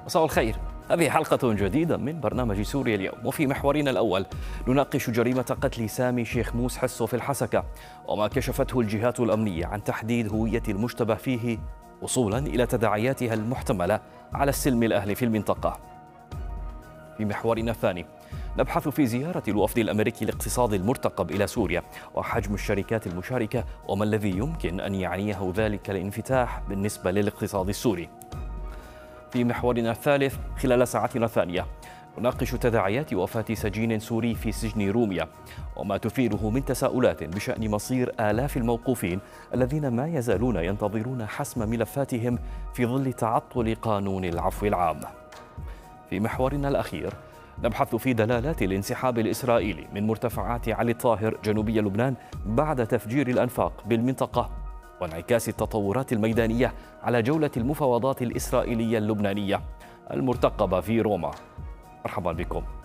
مساء الخير. هذه حلقة جديدة من برنامج سوريا اليوم، وفي محورنا الأول نناقش جريمة قتل سامي شيخ موس حسو في الحسكة وما كشفته الجهات الأمنية عن تحديد هوية المشتبه فيه وصولا إلى تداعياتها المحتملة على السلم الأهلي في المنطقة. في محورنا الثاني نبحث في زيارة الوفد الأمريكي الاقتصاد المرتقب إلى سوريا وحجم الشركات المشاركة وما الذي يمكن أن يعنيه ذلك الانفتاح بالنسبة للاقتصاد السوري. في محورنا الثالث خلال ساعتنا الثانية نناقش تداعيات وفاة سجين سوري في سجن روميا وما تثيره من تساؤلات بشأن مصير آلاف الموقوفين الذين ما يزالون ينتظرون حسم ملفاتهم في ظل تعطل قانون العفو العام. في محورنا الأخير نبحث في دلالات الانسحاب الإسرائيلي من مرتفعات علي الطاهر جنوبي لبنان بعد تفجير الأنفاق بالمنطقة وانعكاس التطورات الميدانية على جولة المفاوضات الإسرائيلية اللبنانية المرتقبة في روما. مرحبا بكم.